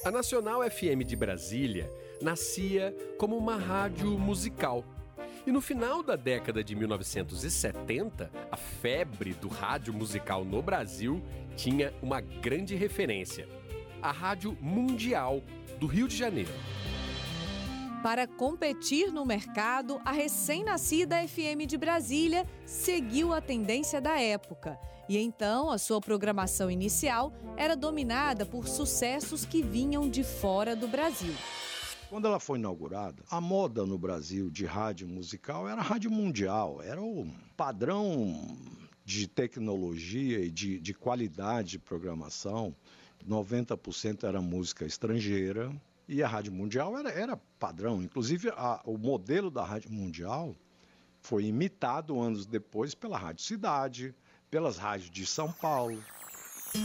A Nacional FM de Brasília nascia como uma rádio musical. E no final da década de 1970, a febre do rádio musical no Brasil tinha uma grande referência: a Rádio Mundial, do Rio de Janeiro. Para competir no mercado, a recém-nascida FM de Brasília seguiu a tendência da época. E então a sua programação inicial era dominada por sucessos que vinham de fora do Brasil. Quando ela foi inaugurada, a moda no Brasil de rádio musical era a rádio mundial, era o padrão de tecnologia e de qualidade de programação. 90% era música estrangeira e a rádio mundial era padrão. Inclusive, o modelo da rádio mundial foi imitado anos depois pela Rádio Cidade, pelas rádios de São Paulo.